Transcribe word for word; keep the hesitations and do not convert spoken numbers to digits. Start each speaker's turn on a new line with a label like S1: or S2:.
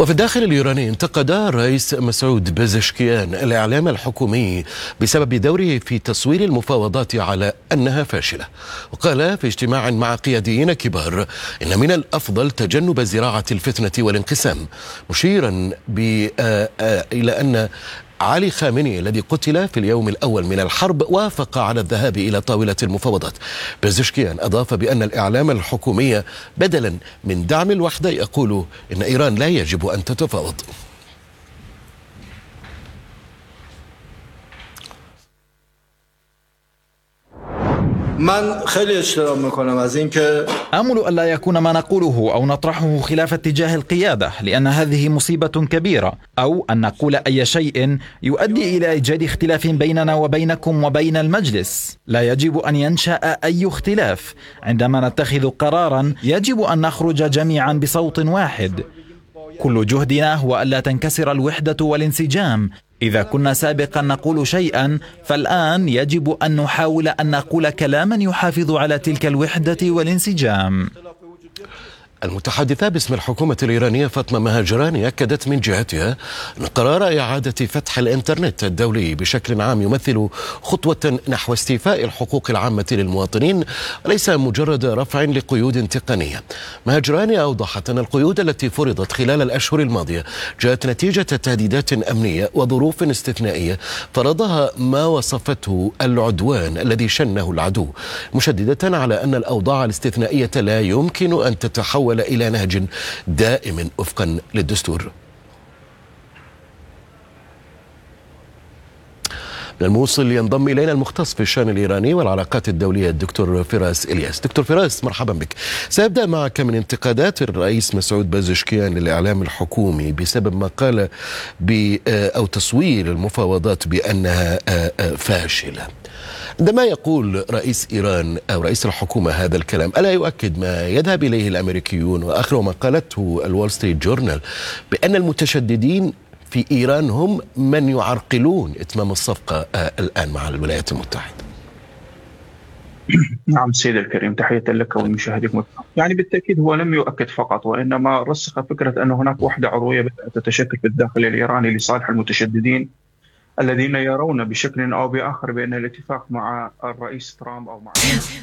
S1: وفي الداخل الإيراني انتقد الرئيس مسعود بزشكيان الإعلام الحكومي بسبب دوره في تصوير المفاوضات على أنها فاشلة. وقال في اجتماع مع قياديين كبار إن من الأفضل تجنب زراعة الفتنة والانقسام، مشيرا إلى أن علي خامنئي الذي قتل في اليوم الأول من الحرب وافق على الذهاب إلى طاولة المفاوضات. بزشكيان أضاف بأن الإعلام الحكومي بدلا من دعم الوحدة يقول إن إيران لا يجب أن تتفاوض.
S2: من خیلی اشترام میکنم از اینکه
S3: آمل ألا يكون ما نقوله أو نطرحه خلاف اتجاه القيادة، لأن هذه مصيبة كبيرة، أو أن نقول أي شيء يؤدي إلى إيجاد اختلاف بيننا وبينكم وبين المجلس. لا يجب أن ينشأ أي اختلاف. عندما نتخذ قرارا يجب أن نخرج جميعا بصوت واحد. كل جهدنا هو ألا تنكسر الوحدة والانسجام. إذا كنا سابقا نقول شيئا، فالآن يجب أن نحاول أن نقول كلاما يحافظ على تلك الوحدة والانسجام.
S1: المتحدثة باسم الحكومة الإيرانية فاطمة مهاجراني أكدت من جهتها أن قرار إعادة فتح الإنترنت الدولي بشكل عام يمثل خطوة نحو استيفاء الحقوق العامة للمواطنين وليس مجرد رفع لقيود تقنية. مهاجراني أوضحت أن القيود التي فرضت خلال الأشهر الماضية جاءت نتيجة تهديدات أمنية وظروف استثنائية فرضها ما وصفته العدوان الذي شنه العدو، مشددة على أن الأوضاع الاستثنائية لا يمكن أن تتحول إلى نهج دائم وفقا للدستور. من الموصل ينضم إلينا المختص في الشأن الإيراني والعلاقات الدولية الدكتور فراس إلياس. دكتور فراس، مرحبا بك. سأبدأ معك من انتقادات الرئيس مسعود بزشكيان للإعلام الحكومي بسبب ما قال ب أو تصوير المفاوضات بأنها فاشلة. عندما يقول رئيس إيران أو رئيس الحكومة هذا الكلام، ألا يؤكد ما يذهب إليه الأمريكيون وآخر ما قالته الوول ستريت جورنال بأن المتشددين في إيران هم من يعرقلون إتمام الصفقة الآن مع الولايات المتحدة؟
S4: نعم سيد الكريم، تحية لك والمشاهدين. يعني بالتأكيد هو لم يؤكد فقط، وإنما رسخ فكرة أن هناك وحدة عروية بدأت تتشكل في الداخل الإيراني لصالح المتشددين الذين يرون بشكل أو بآخر بأن الاتفاق مع الرئيس ترامب أو مع